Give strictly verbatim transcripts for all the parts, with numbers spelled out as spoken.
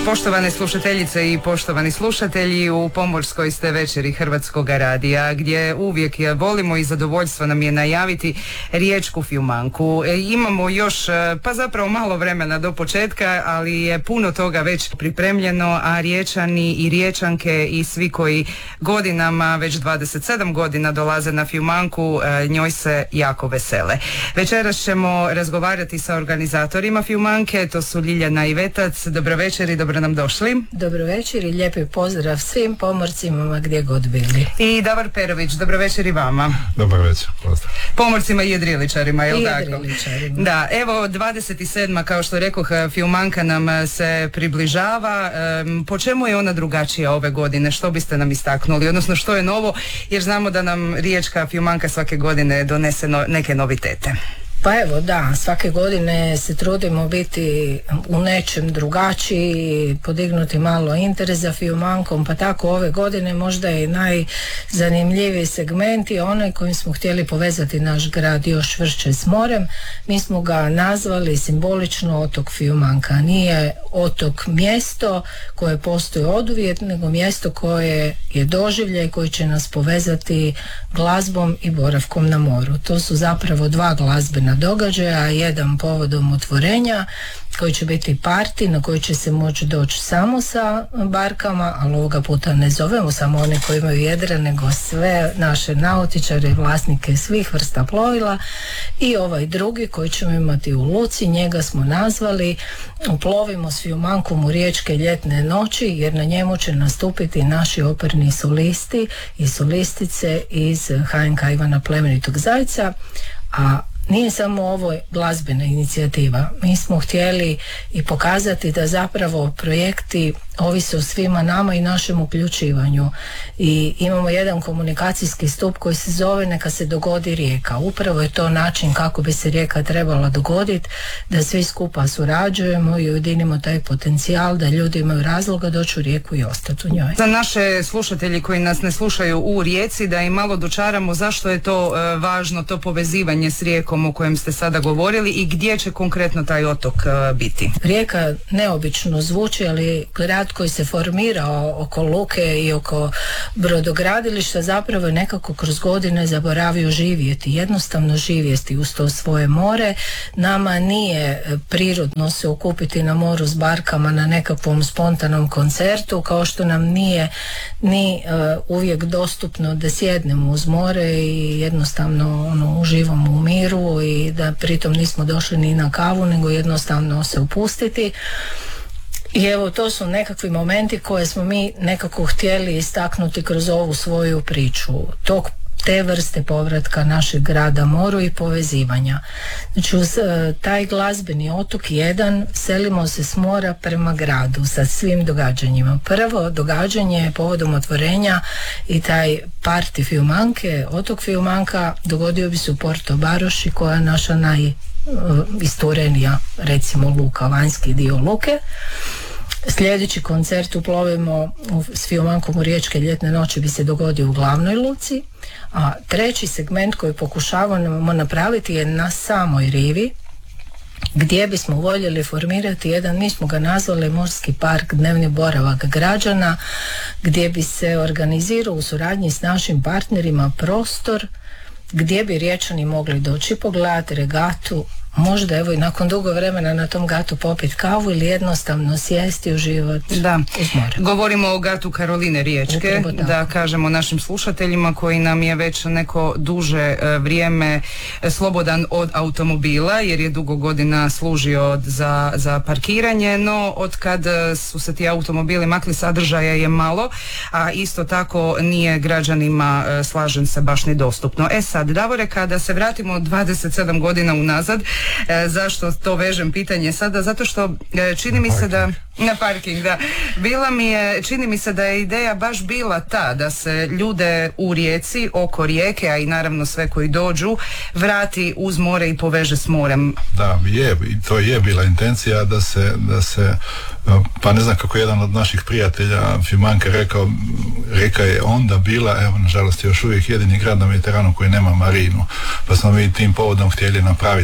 Poštovane slušateljice i poštovani slušatelji, u pomorskoj ste večeri Hrvatskog radija, gdje uvijek volimo i zadovoljstvo nam je najaviti riječku Fiumanku. E, imamo još, pa zapravo malo vremena do početka, ali je puno toga već pripremljeno, a riječani i riječanke i svi koji godinama, već dvadeset sedam godina dolaze na Fiumanku, e, njoj se jako vesele. Večeras ćemo razgovarati sa organizatorima Fiumanke, to su Ljiljana i Vetac. Dobro večer i dobro nam došli. Dobro večer i lijepi pozdrav svim pomorcima gdje god bili. I Davor Perović, dobro večer i vama. Dobro večer, pozdrav. Pomorcima i jedriličarima, je li tako? Jedriličarima. Da, evo dvadeset sedma kao što rekoh, Fiumanka nam se približava. Po čemu je ona drugačija ove godine? Što biste nam istaknuli? Odnosno što je novo? Jer znamo da nam riječka Fiumanka svake godine donese no, neke novitete. Pa evo da, svake godine se trudimo biti u nečem drugačiji, podignuti malo interes za Fiumankom, pa tako ove godine možda je najzanimljiviji segment je onaj kojim smo htjeli povezati naš grad još čvršće s morem. Mi smo ga nazvali simbolično otok Fiumanka. Nije otok mjesto koje postoji oduvijek, nego mjesto koje je doživljaj koji će nas povezati glazbom i boravkom na moru. To su zapravo dva glazbena događaja, jedan povodom otvorenja koji će biti parti na koji će se moći doći samo sa barkama, ali ovoga puta ne zovemo samo one koji imaju jedra, nego sve naše nautičare i vlasnike svih vrsta plovila, i ovaj drugi koji ćemo imati u luci, njega smo nazvali Uplovimo s Fiumankom u riječke ljetne noći, jer na njemu će nastupiti naši operni solisti i solistice iz H N K Ivana Plemenitog Zajca. A nije samo ovo glazbena inicijativa. Mi smo htjeli i pokazati da zapravo projekti ovise o svima nama i našem uključivanju. I imamo jedan komunikacijski stup koji se zove Neka se dogodi rijeka. Upravo je to način kako bi se rijeka trebala dogoditi, da svi skupa surađujemo i ujedinimo taj potencijal da ljudi imaju razloga doći u rijeku i ostati u njoj. Za naše slušatelji koji nas ne slušaju u Rijeci, da im malo dočaramo zašto je to e, važno, to povezivanje s rijekom o kojem ste sada govorili i gdje će konkretno taj otok e, biti. Rijeka neobično zvuči, ali grad koji se formirao oko luke i oko brodogradilišta zapravo je nekako kroz godine zaboravio živjeti, jednostavno živjeti uz to svoje more. Nama nije prirodno se okupiti na moru s barkama na nekakvom spontanom koncertu, kao što nam nije ni uh, uvijek dostupno da sjednemo uz more i jednostavno ono, uživamo u miru i da pritom nismo došli ni na kavu, nego jednostavno se opustiti. I evo, to su nekakvi momenti koje smo mi nekako htjeli istaknuti kroz ovu svoju priču. Tog te vrste povratka našeg grada moru i povezivanja. Znači, uz uh, taj glazbeni otok jedan selimo se s mora prema gradu sa svim događanjima. Prvo događanje je povodom otvorenja i taj parti Fiumanke, otok Fiumanka, dogodio bi se u Porto Baroši, koja je naša najisturenija, recimo, luka, vanjski dio luke. Sljedeći koncert Uplovimo s Fiumankom u riječke ljetne noći bi se dogodio u glavnoj luci, a treći segment koji pokušavamo napraviti je na samoj rivi, gdje bismo voljeli formirati jedan, mi smo ga nazvali Morski park, dnevni boravak građana, gdje bi se organizirao u suradnji s našim partnerima prostor gdje bi Riječani mogli doći pogledati regatu, možda evo i nakon dugo vremena na tom gatu popiti kavu ili jednostavno sjesti i uživati da. uz more. Govorimo o gatu Karoline Riječke, da. da kažemo našim slušateljima koji nam je već neko duže vrijeme slobodan od automobila, jer je dugo godina služio za, za parkiranje, no od kad su se ti automobili makli, sadržaja je malo, a isto tako nije građanima, slažem se, baš ni dostupno. E sad, Davore, kada se vratimo dvadeset sedam godina unazad, E, zašto to vežem pitanje sada? Zato što e, čini mi se da na parking, da. Bila mi je, čini mi se da je ideja baš bila ta da se ljude u Rijeci, oko rijeke, a i naravno sve koji dođu, vrati uz more i poveže s morem. Da, je, to je bila intencija da se, da se pa ne znam kako jedan od naših prijatelja Fiumanke rekao, rijeka je onda bila, evo nažalost je još uvijek jedini grad na Mediteranu koji nema marinu, pa smo mi tim povodom htjeli napraviti marinu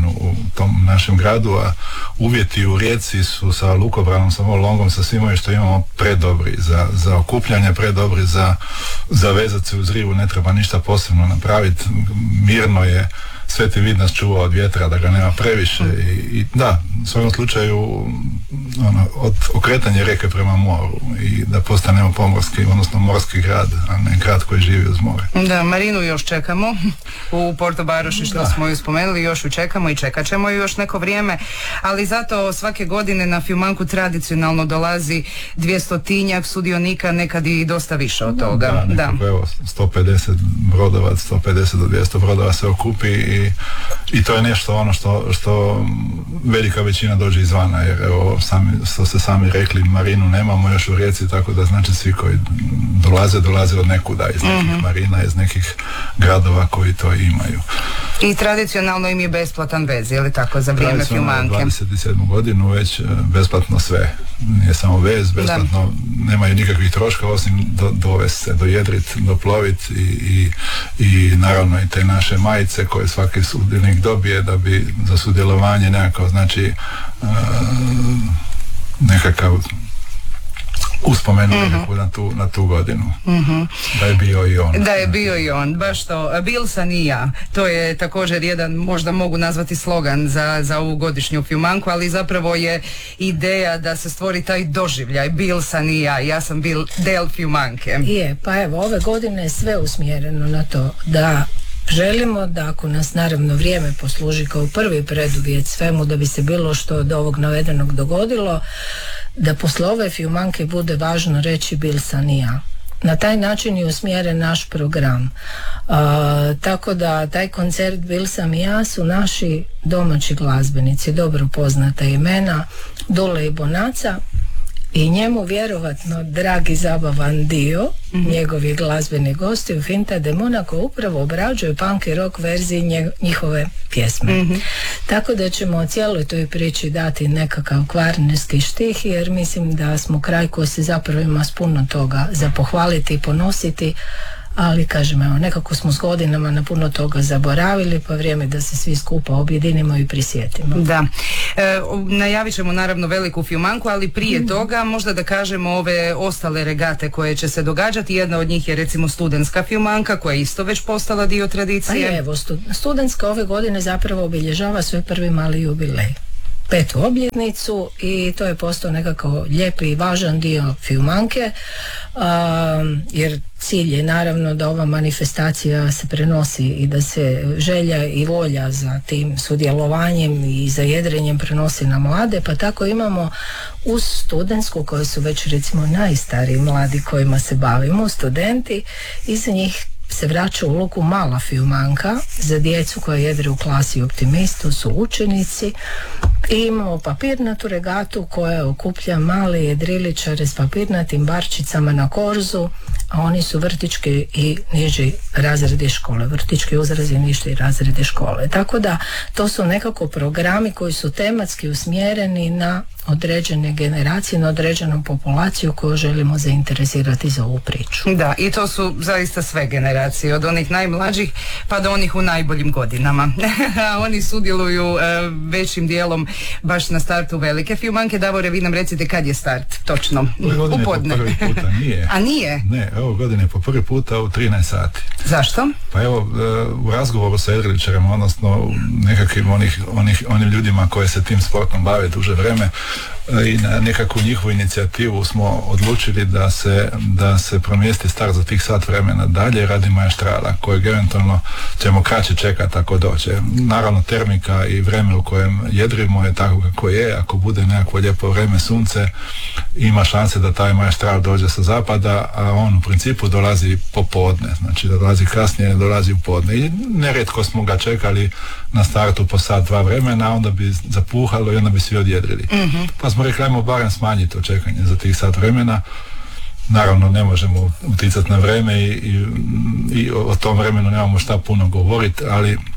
u tom našem gradu, a uvjeti u Rijeci su sa lukobranom, sa volongom, sa svima što imamo predobri za, za okupljanje, predobri za, za vezati se uz rivu, ne treba ništa posebno napraviti, mirno je, Sveti Vid nas čuva od vjetra, da ga nema previše i, i da, u svakom slučaju ono, od okretanja rijeke prema moru i da postanemo pomorski, odnosno morski grad, a ne grad koji živi uz more. Da, Marinu još čekamo u Porto Baroši, što da. smo ju spomenuli, još ju čekamo i čekat ćemo ju još neko vrijeme, ali zato svake godine na Fiumanku tradicionalno dolazi dvjestotinjak sudionika, nekad i dosta više od toga. Da, nekako, evo, sto pedeset brodova, sto pedeset do dvjesto brodova se okupi i I, i to je nešto ono što, što velika većina dođe izvana, jer evo, sami, što ste sami rekli, marinu nemamo još u Rijeci, tako da znači svi koji dolaze, dolaze od nekuda, iz nekih mm-hmm. marina, iz nekih gradova koji to imaju. I tradicionalno im je besplatan vez, je li tako, za vrijeme Fiumanke? dvadeset sedmu godinu već besplatno sve. Nije samo vez, besplatno, da. Nemaju nikakvih troška osim do, dovesti se, dojedrit, doplovit i, i, i naravno i te naše majice koje svaki sudionik dobije da bi za sudjelovanje nekako, znači uh, nekakav uspomenu mm-hmm. na, tu, na tu godinu. Mm-hmm. Da je bio i on. Da je bio i on, baš to. Bil sam i ja. To je također jedan, možda mogu nazvati slogan za, za ovu godišnju Fiumanku, ali zapravo je ideja da se stvori taj doživljaj. Bil sam i ja. Ja sam bil del Fiumanke. Je, pa evo, ove godine je sve usmjereno na to da želimo da, ako nas naravno vrijeme posluži kao prvi preduvjet svemu da bi se bilo što od ovog navedenog dogodilo, da posle ove Fiumanke bude važno reći bil sam i ja. Na taj način je usmjeren naš program. Uh, tako da taj koncert Bil sam i ja su naši domaći glazbenici, dobro poznata imena, Dule i Bonaca, i njemu vjerovatno dragi zabavan dio, mm-hmm. njegovi glazbeni gosti u Finta de Monaco upravo obrađuju punk i rock verziji nje, njihove pjesme. Mm-hmm. Tako da ćemo cijeloj toj priči dati nekakav kvarnerski štih, jer mislim da smo kraj koji se zapravo ima s puno toga za pohvaliti i ponositi, ali kažem, evo, nekako smo s godinama na puno toga zaboravili, pa vrijeme da se svi skupa objedinimo i prisjetimo. Da. E, najavit ćemo naravno veliku Fiumanku, ali prije mm. toga možda da kažemo ove ostale regate koje će se događati. Jedna od njih je recimo studentska Fiumanka, koja je isto već postala dio tradicije. Pa je, evo, studentska ove godine zapravo obilježava svoj prvi mali jubilej, petu obljetnicu, i to je postao nekako lijepi i važan dio Fiumanke, um, jer cilj je naravno da ova manifestacija se prenosi i da se želja i volja za tim sudjelovanjem i za jedrenjem prenosi na mlade, pa tako imamo uz studentsku, koji su već recimo najstariji mladi kojima se bavimo, studenti, i za njih se vraća u luku mala Fiumanka za djecu koja jedre u klasi Optimistu, su učenici, i imamo papirnatu regatu koja okuplja male jedriličare s papirnatim barčicama na korzu, a oni su vrtički i niži razredi škole, vrtički uzrazi i niži razredi škole. Tako da to su nekako programi koji su tematski usmjereni na određene generacije, na određenu populaciju koju želimo zainteresirati za ovu priču. Da, i to su zaista sve generacije, od onih najmlađih pa do onih u najboljim godinama. Oni sudjeluju e, većim dijelom baš na startu velike Fiumanke. Davore, vi nam recite kad je start točno? U podne. Po prvi puta nije. A nije? Ne, evo godine po prvi puta u trinaest sati. Zašto? Pa evo, u razgovoru sa jedriličarima, odnosno nekakvim onih, onih, onim ljudima koji se tim sportom bave duže vreme, i na nekakvu njihovu inicijativu smo odlučili da se, da se promjesti start za tih sat vremena dalje radi majastrala, kojeg eventualno ćemo kraće čekati ako doće. Naravno, termika i vreme u kojem jedrimo je tako kako je. Ako bude nekakvo lijepo vrijeme, sunce, ima šanse da taj majastral dođe sa zapada, a on u principu dolazi popodne, znači da dolazi kasnije, dolazi u podne. I nerijetko smo ga čekali na startu po sat, dva vremena, onda bi zapuhalo i onda bi svi odjedrili. Mm-hmm. Pa smo rekli, ajmo barem smanjiti očekanje za tih sat vremena. Naravno, ne možemo utjecati na vreme i, i, i o tom vremenu nemamo šta puno govoriti, ali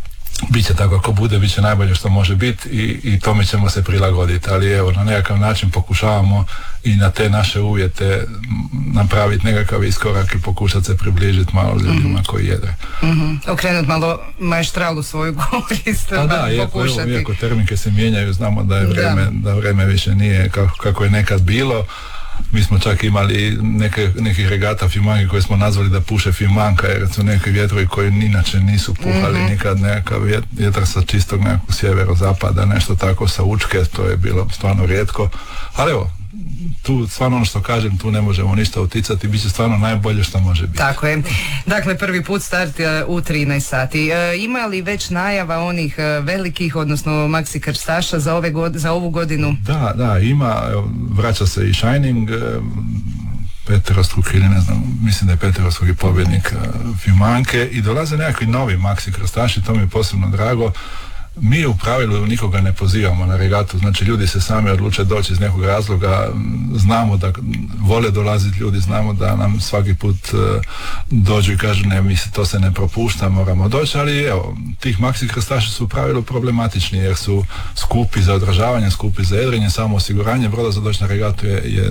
Biće tako ako bude, bit će najbolje što može biti i, i tome ćemo se prilagoditi, ali evo na nekakav način pokušavamo i na te naše uvjete napraviti nekakav iskorak i pokušati se približiti malo ljudima mm-hmm. koji jedre. Mm-hmm. Okrenuti malo maestralu svoju korist. Pa da, iako, evo, iako termike se mijenjaju, znamo da je vreme, da. da vreme više nije kako, kako je nekad bilo. Mi smo čak imali neke, nekih regata fimanki koje smo nazvali da puše fimanka, jer su neki vjetrovi koji inače nisu puhali mm-hmm. nikad, nekakav vjetar sa čistog nekog sjeverozapada, nešto tako sa Učke, to je bilo stvarno rijetko, ali evo, tu stvarno ono što kažem, tu ne možemo ništa uticati, bit će stvarno najbolje što može biti. Tako je. Dakle, prvi put start u trinaest sati. E, ima li već najava onih velikih, odnosno maxi krstaša za, ove god, za ovu godinu? Da, da, ima, vraća se i Shining, peterostruki ili ne znam, mislim da je peterostruki pobjednik Fimanke i dolaze nekakvi novi maxi krstaši, to mi je posebno drago. Mi u pravilu nikoga ne pozivamo na regatu, znači ljudi se sami odluče doći iz nekog razloga, znamo da vole dolaziti ljudi, znamo da nam svaki put uh, dođu i kažu ne, mi se to se ne propušta, moramo doći, ali evo, tih maxi krstaša su u pravilu problematični jer su skupi za održavanje, skupi za jedrenje, samo osiguranje broda za doći na regatu je, je,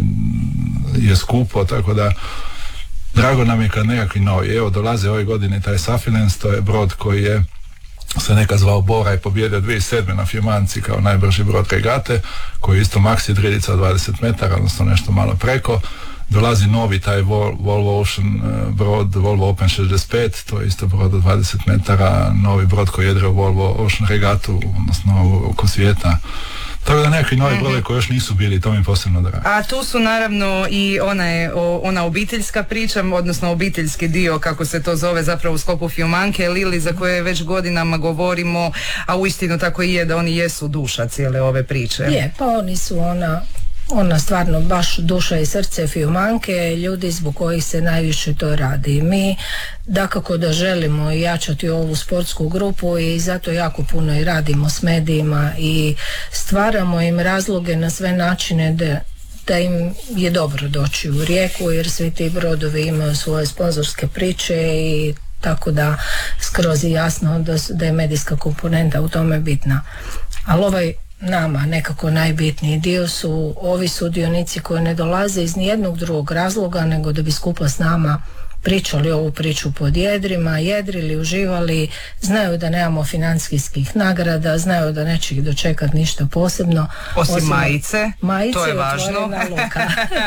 je skupo, tako da drago nam je kad nekakvi novi, evo dolaze ove godine taj Safilens, to je brod koji je se nekad zvao Bora i pobjedio dvije tisuće sedme na Fiumanci kao najbrži brod regate, koji je isto maxi drilica od dvadeset metara, odnosno nešto malo preko. Dolazi novi taj Volvo Ocean brod, Volvo Open šezdeset pet, to je isto brod od dvadeset metara, novi brod koji jedre u Volvo Ocean regatu, odnosno oko svijeta. Tako da nekakvi novi brodovi mm-hmm. koji još nisu bili, to mi je posebno drago. A tu su naravno i ona, je, o, ona obiteljska priča, odnosno obiteljski dio, kako se to zove zapravo u sklopu Fiumanke, Lili, za koje već godinama govorimo, a uistinu tako i je da oni jesu duša cijele ove priče. Je, pa oni su ona... Ona stvarno baš duša i srce Fiumanke, ljudi zbog kojih se najviše to radi. Mi dakako da želimo jačati ovu sportsku grupu i zato jako puno i radimo s medijima i stvaramo im razloge na sve načine da da im je dobro doći u Rijeku jer svi ti brodovi imaju svoje sponzorske priče i tako da skroz je jasno da, da je medijska komponenta u tome bitna. Ali ovaj nama nekako najbitniji dio su ovi sudionici koji ne dolaze iz nijednog drugog razloga nego da bi skupa s nama pričali ovu priču pod jedrima, jedrili, uživali, znaju da nemamo financijskih nagrada, znaju da neće ih dočekati ništa posebno. Osim, osim majice, majice, to je važno. Otvorena luka.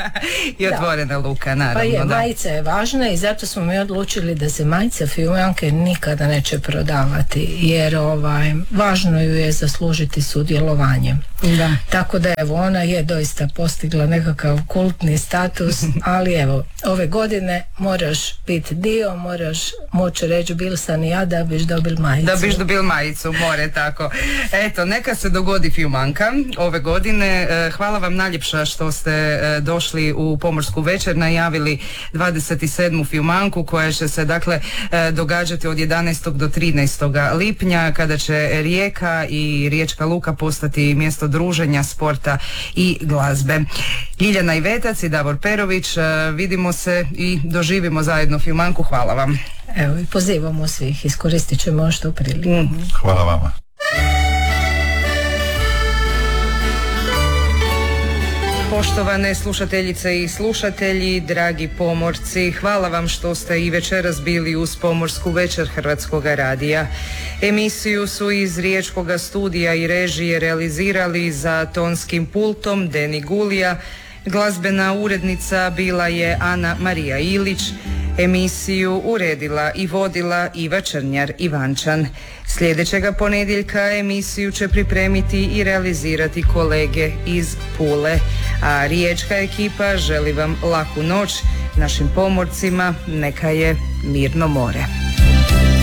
I otvorena luka, naravno. Pa je, da. majica je važna i zato smo mi odlučili da se majica Fiumanke nikada neće prodavati, jer ovaj, važno ju je zaslužiti sudjelovanjem. Da. Tako da evo, ona je doista postigla nekakav kultni status, ali evo, ove godine moraš biti dio, moraš moći reći bil sam i ja da biš dobil majicu. Da biš dobil majicu, more tako. Eto, neka se dogodi Fiumanka ove godine. Hvala vam najljepša što ste došli u Pomorsku večer, najavili dvadeset sedmu Fiumanku koja će se dakle događati od jedanaestog do trinaestog lipnja kada će Rijeka i Riječka luka postati mjesto druženja, sporta i glazbe. Ljiljana Ivetac i Davor Perović, vidimo se i doživimo zajedno Fiumanku. Hvala vam. Evo i pozivamo svih, iskoristit ćemo što priliku. Mm-hmm. Hvala vama. Poštovane slušateljice i slušatelji, dragi pomorci, hvala vam što ste i večeras bili uz Pomorsku večer Hrvatskog radija. Emisiju su iz Riječkog studija i režije realizirali za tonskim pultom Deni Gulija. Glazbena urednica bila je Ana Marija Ilić, emisiju uredila i vodila Iva Črnjar Ivančan. Sljedećega ponedjeljka emisiju će pripremiti i realizirati kolege iz Pule, a riječka ekipa želi vam laku noć, našim pomorcima neka je mirno more.